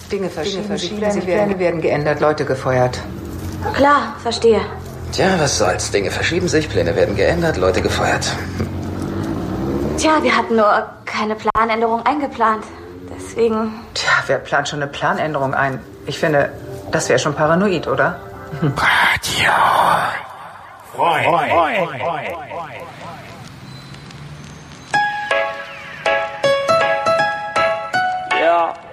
Dinge verschieben sich, Pläne werden geändert, Leute gefeuert. Klar, verstehe. Tja, was soll's. Dinge verschieben sich, Pläne werden geändert, Leute gefeuert. Tja, wir hatten nur keine Planänderung eingeplant. Deswegen... Tja, wer plant schon eine Planänderung ein? Ich finde, das wäre schon paranoid, oder? Radio Freund. Ja.